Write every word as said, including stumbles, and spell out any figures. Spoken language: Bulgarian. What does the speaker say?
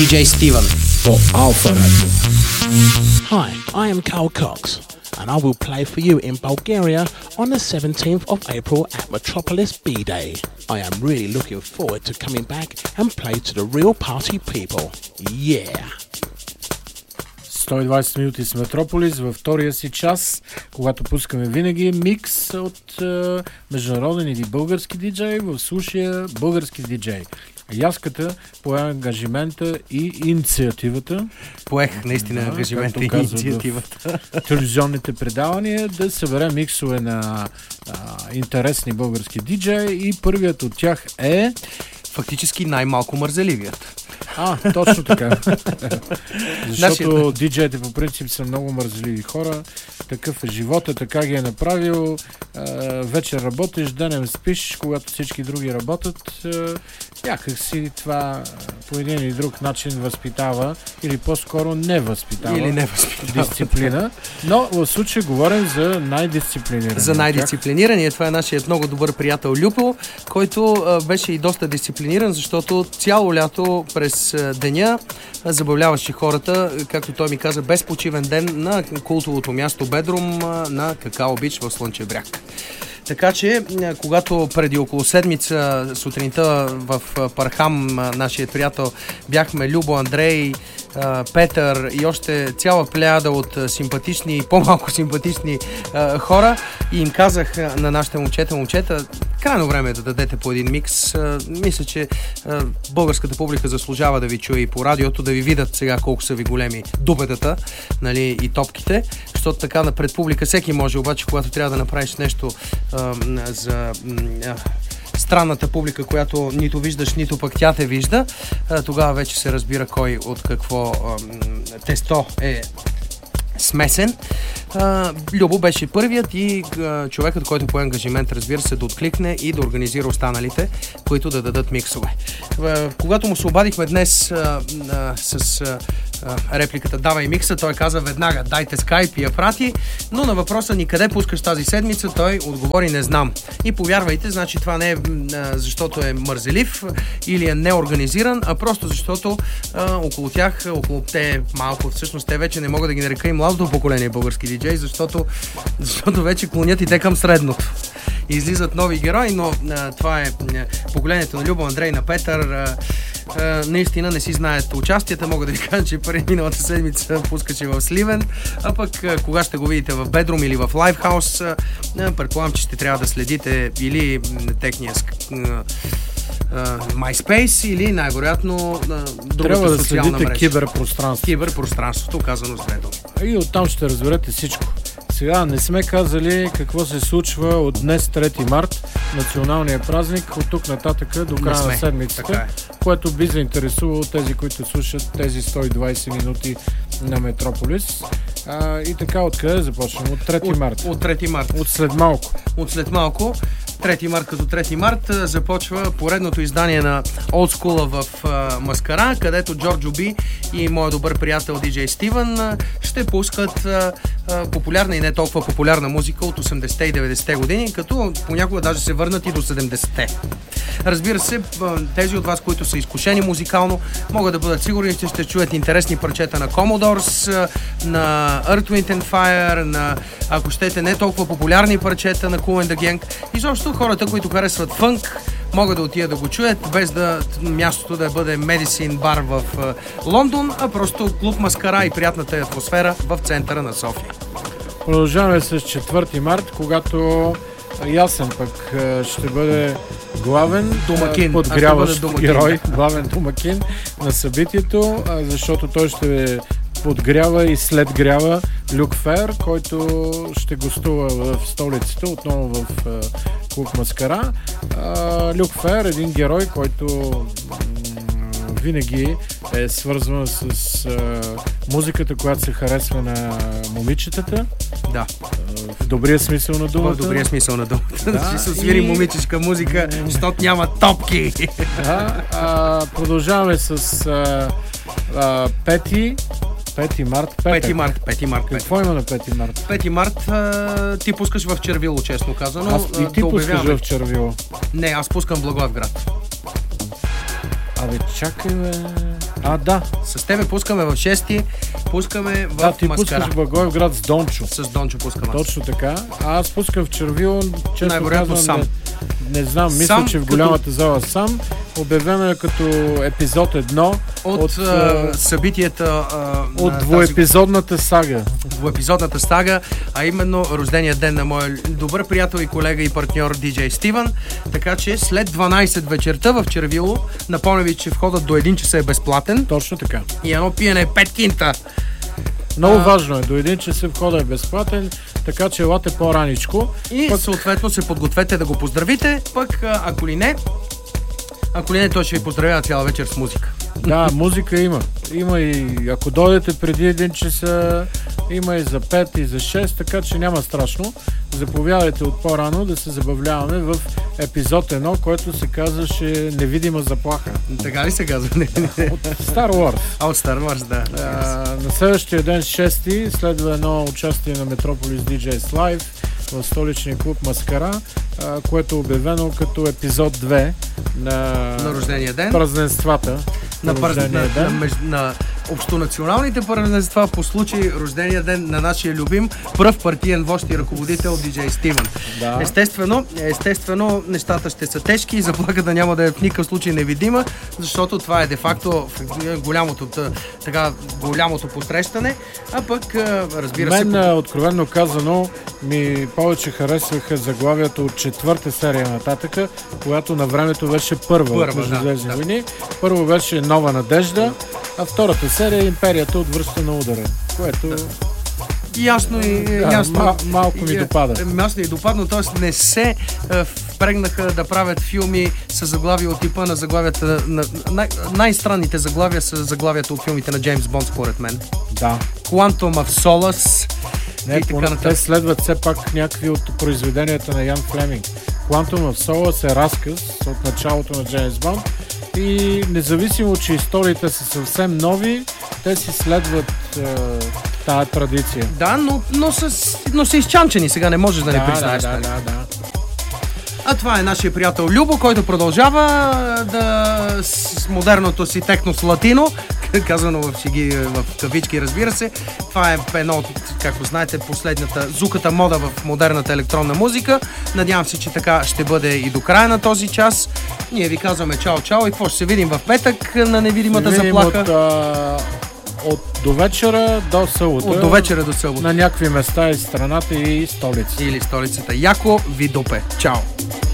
ди джей Steven по Alpha Radio. Hi, I am Carl Cox, and I will play for you in Bulgaria on the seventeenth of April at Metropolis B-Day. I am really looking forward to coming back and play to the real party people. Yeah! сто и двайсет минути с Метрополис във втория си час, когато пускаме винаги микс от е, международен или български диджей в слушия български диджей. Яската пое ангажимента и инициативата. Поех наистина да, ангажимента и инициативата. Телевизионните предавания да събере миксове на а, интересни български диджеи и първият от тях е... Фактически най-малко мързеливият. А, точно така. Защото диджеите по принцип са много мързеливи хора. Такъв е живота, така ги е направил. Вечер работиш, денем спиш, когато всички други работят. Някак си това по един или друг начин възпитава или по-скоро не възпитава, или не възпитава дисциплина. Но в случая говорим за най-дисциплиниран. За най-дисциплинирания. Това е нашият много добър приятел Люпо, който а, беше и доста дисциплиниран, защото цяло лято през а, деня забавляваше хората, както той ми каза, без почивен ден на култовото място Бедрум на Какао Бич в Слънчев бряг. Така че, когато преди около седмица сутринта в Пархам, нашият приятел, бяхме Любо, Андрей, Петър и още цяла плеяда от симпатични и по-малко симпатични а, хора и им казах на нашите момчета, момчета, крайно време е да дадете по един микс. А, мисля, че а, българската публика заслужава да ви чуе и по радиото, да ви видят сега колко са ви големи дупетата, нали, и топките, защото така на пред публика всеки може, обаче когато трябва да направиш нещо а, за... А, странната публика, която нито виждаш, нито пък тя те вижда, тогава вече се разбира кой от какво тесто е смесен. Любо беше първият и човекът, който по ангажимент, разбира се, да откликне и да организира останалите, които да дадат миксове. Когато му се обадихме днес с репликата "Давай микса", той каза веднага "Дайте скайп" и я прати, но на въпроса ни къде пускаш тази седмица, той отговори "Не знам". И повярвайте, значи това не е защото е мързелив или е неорганизиран, а просто защото а, около тях, около те малко, всъщност те вече не мога да ги нарека и младото поколение български диджеи, защото, защото вече клонят и те към средното. Излизат нови герои, но а, това е а, поколението на Любо, Андрей, на Петър. А, а, наистина не си знаят участията. Мога да ви кажа, че преди миналата седмица пускаше в Сливен, а пък а, кога ще го видите в Бедрум или в Лайфхаус, а, предполагам, че ще трябва да следите или техния а, Uh, MySpace или най-вероятно uh, другата социална мрежа. Трябва да следите киберпространството. Киберпространството, казано с две думи. И оттам ще разберете всичко. Сега не сме казали какво се случва от днес, трети март, националния празник, от тук нататък до края на седмицата, е. което би заинтересувало тези, които слушат тези сто и двайсет минути на Метрополис. А, и така, откъде започвам? От трети март. От трети март. От след малко. От след малко. трети март като трети март започва поредното издание на Old School в а, Маскара, където Джорджо Би и моят добър приятел диджей Стивън ще пускат а, а, популярна и не толкова популярна музика от осемдесетте и деветдесетте години, като понякога даже се върнат и до седемдесетте. Разбира се, тези от вас, които са изкушени музикално, могат да бъдат сигурни, че ще чуят интересни парчета на Commodores, на Earth, Wind and Fire, на, ако щете, не толкова популярни парчета на Kool and the Gang. Изобщо хората, които харесват фънк, могат да отидат да го чуят, без да мястото да бъде Medicine Bar в Лондон, а просто клуб Маскара и приятната атмосфера в центъра на София. Продължаваме с четвърти март, когато Ясен пък ще бъде главен домакин, подгряващ герой, главен домакин на събитието, защото той ще подгрява и следгрява Люк Фер, който ще гостува в столицата, отново в клуб Маскара. Люк Фер е един герой, който винаги е свързван с а, музиката, която се харесва на момичетата. Да. В добрия смисъл на думата. В добрия смисъл на думата. Да, ще се свири и... момичешка музика, защото няма топки. Да, а, продължаваме с а, а, пети пети март. пети март. пети март. Какво има на пети март? пети март а, ти пускаш в Червило, честно казано. Аз и ти пускаш в Червило. Не, аз пускам Благоевград. Абе, чакай, бе. А, да. С тебе пускаме в шести, пускаме в Да, ти Маскара. пускаш в Благоевград с Дончо. С Дончо пускам аз. Точно така. А аз пускам в Червило, често Най-вероятно казвам, сам. Не, не знам, мисля, Сам, че в като- голямата зала сам. Обявено е като епизод едно От, от, а, а, събитията а, от на тази двуепизодната сага. двуепизодната стага, а именно рождения ден на моя добър приятел и колега и партньор диджей Стивън. Така че след дванайсет вечерта в Червило, напомня ви, че входът до един часа е безплатен Точно така. и едно пиене е пет кинта. Много А, важно е. До един час входа е безплатен, така че елате по-раничко. И Пък- съответно се подгответе да го поздравите, пък а, ако ли не, ако ли не, той ще ви поздравя цяла вечер с музика. Да, музика има. Има и ако дойдете преди един часа, има и за пет, и за шест, така че няма страшно. Заповядайте от по-рано да се забавляваме в епизод едно, който се казваше Невидима заплаха. Така ли се казва? Не, не. От Star Wars. А от Star Wars, да. А, на следващия ден, шести, следва едно участие на Metropolis ди джейс Live в столичния клуб Маскара, а, което е обявено като епизод две на, На рождения ден. празненствата На, на пар... рождения на, ден. на, меж... на общонационалните празненства по случай рождения ден на нашия любим пръв партиен вожд и ръководител диджей Стивън. Да. Естествено, естествено, нещата ще са тежки и заплахата няма да е в никакъв случай невидима, защото това е де-факто голямото, т- така, голямото посрещане, а пък, а, разбира Мен, се... а, откровенно казано, ми повече харесваха заглавието от четвърта серия нататъка, която на времето беше първа, Първа, от да, Междузвездни да. войни. Първо беше Нова надежда, а втората серия е Империята отвръща на удара, което... Ясно и Да, ясно. мал- малко ми и, допада. е, Ясно и допадно, т.е. не се е, впрегнаха да правят филми с заглавия от типа на заглавията на, най- най-странните заглавия са заглавията от филмите на Джеймс Бонд, според мен. Да. Quantum of Solace Не, и така поне те нататък. следват все пак някакви от произведенията на Ян Флеминг. Quantum of Solace е разказ от началото на Джеймс Бонд и независимо, че историите са съвсем нови, те си следват е, тая традиция. Да, но, но, с, но са изчанчени, сега не можеш да, не да, признаеш. да, нали? да, да. А това е нашия приятел Любо, който продължава да с модерното си технос латино, казано в шеги, в кавички, разбира се. Това е едно от, както знаете, последната зуката мода в модерната електронна музика. Надявам се, че така ще бъде и до края на този час. Ние ви казваме чао-чао и какво ще се видим в петък на невидимата Ще видим заплаха. От, а, от до вечера до събота. От до вечера до събота. На някакви места из страната и столици. Или столицата. Яко ви допе. Чао!